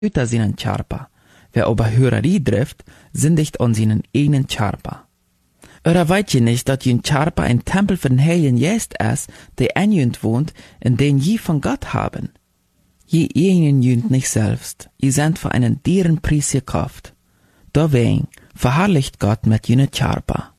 utan sina charpa. Wer oberhöreri drift, sündigt an seinen eigenen charpa. Oder weet je nicht, dat jün charpa ein Tempel für den Heiligen Geist ist, der in jünt wohnt, in den je von Gott haben? Je ihnen jünt nicht selbst, ihr seid für einen deeren Preis gekauft. Deswegen verherrlicht Gott mit jüne charpa.